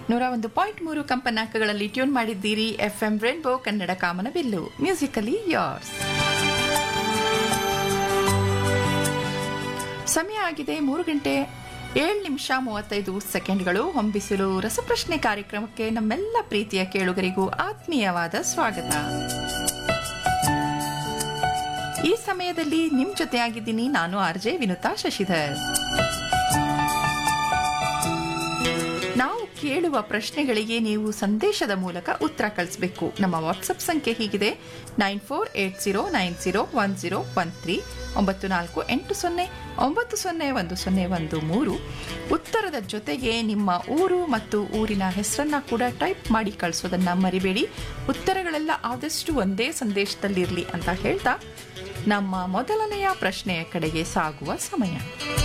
101.3 ಕಂಪನಾಂಕಗಳಲ್ಲಿ tune ಮಾಡಿದ್ದೀರಿ. FM rainbow Kannada ಕಾಮನಬಿಲ್ಲು, musically ಯಾರ್ಸ್. ಸಮಯ ಆಗಿದೆ 3:07:35. ಹೊಂಬಿಸಿಲು ರಸಪ್ರಶ್ನೆ ಕಾರ್ಯಕ್ರಮಕ್ಕೆ ನಮ್ಮೆಲ್ಲ ಪ್ರೀತಿಯ ಕೇಳುಗರಿಗೂ ಆತ್ಮೀಯವಾದ ಸ್ವಾಗತ. ಈ ಸಮಯದಲ್ಲಿ ನಿಮ್ ಜೊತೆಯಾಗಿದ್ದೀನಿ ನಾನು RJ ವಿನುತಾ ಶಶಿಧರ್. ನಾವು ಕೇಳುವ ಪ್ರಶ್ನೆಗಳಿಗೆ ನೀವು ಸಂದೇಶದ ಮೂಲಕ ಉತ್ತರ ಕಳಿಸಬೇಕು. ನಮ್ಮ ವಾಟ್ಸಪ್ ಸಂಖ್ಯೆ ಹೀಗಿದೆ: 9480901013 9480901013. ಉತ್ತರದ ಜೊತೆಗೆ ನಿಮ್ಮ ಊರು ಮತ್ತು ಊರಿನ ಹೆಸರನ್ನ ಕೂಡ ಟೈಪ್ ಮಾಡಿ ಕಳಿಸೋದನ್ನ ಮರಿಬೇಡಿ. ಉತ್ತರಗಳೆಲ್ಲ ಆದಷ್ಟು ಒಂದೇ ಸಂದೇಶದಲ್ಲಿರಲಿ ಅಂತ ಹೇಳ್ತಾ ನಮ್ಮ ಮೊದಲನೆಯ ಪ್ರಶ್ನೆಯ ಕಡೆಗೆ ಸಾಗುವ ಸಮಯ.